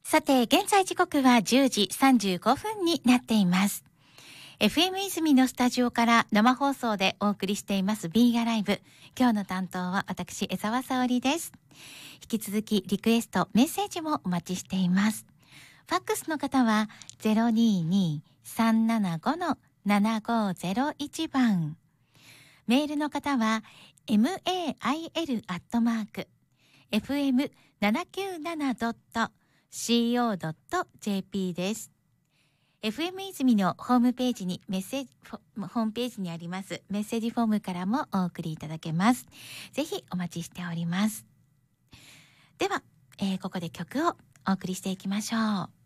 さて、現在時刻は10時35分になっています。FM 泉のスタジオから生放送でお送りしていますビーガライブ。今日の担当は私、江澤沙織です。引き続きリクエスト、メッセージもお待ちしています。ファックスの方は 022-375-7501 番。メールの方は mail@fm797.co.jp です。FM 泉のホームページにホームページにありますメッセージフォームからもお送りいただけます。ぜひお待ちしております。では、ここで曲をお送りしていきましょう。